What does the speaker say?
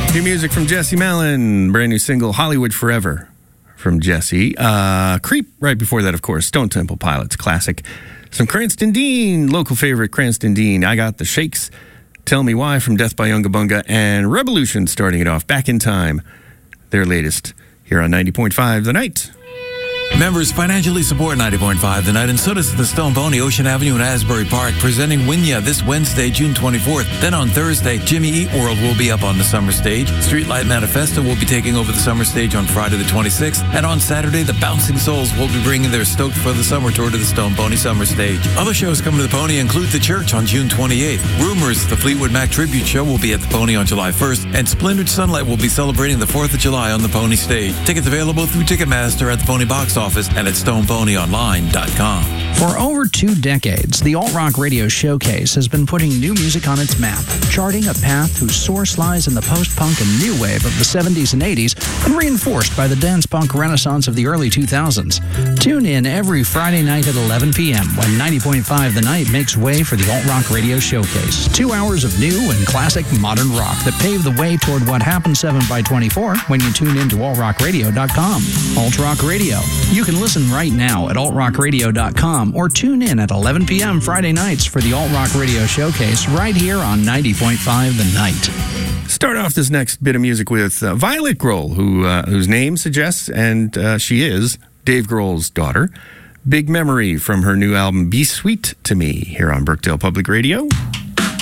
New music from Jesse Malin, brand new single Hollywood Forever from Jesse. Creep right before that, of course, Stone Temple Pilots classic. Some Cranston Dean, local favorite Cranston Dean. I Got the Shakes, Tell Me Why from Death by Unga Bunga, and Revolution starting it off, Back in Time, their latest here on 90.5 The Night. Members financially support 90.5 The Night, and so does the Stone Pony, Ocean Avenue in Asbury Park, presenting Winya this Wednesday, June 24th. Then on Thursday, Jimmy Eat World will be up on the summer stage. Streetlight Manifesto will be taking over the summer stage on Friday the 26th. And on Saturday, the Bouncing Souls will be bringing their Stoked for the Summer tour to the Stone Pony summer stage. Other shows coming to the Pony include The Church on June 28th. Rumors, the Fleetwood Mac Tribute Show, will be at the Pony on July 1st. And Splintered Sunlight will be celebrating the 4th of July on the Pony stage. Tickets available through Ticketmaster at the Pony box office and at StonePonyOnline.com. For over 2 decades, the Alt Rock Radio Showcase has been putting new music on its map, charting a path whose source lies in the post-punk and new wave of the 70s and 80s and reinforced by the dance-punk renaissance of the early 2000s. Tune in every Friday night at 11 p.m. when 90.5 The Night makes way for the Alt Rock Radio Showcase. 2 hours of new and classic modern rock that pave the way toward what happens 7x24 when you tune in to altrockradio.com. Alt Rock Radio. You can listen right now at altrockradio.com or tune in at 11 p.m. Friday nights for the Alt Rock Radio Showcase right here on 90.5 The Night. Start off this next bit of music with Violet Grohl, whose name suggests, and she is Dave Grohl's daughter. Big Memory from her new album Be Sweet to Me here on Brookdale Public Radio.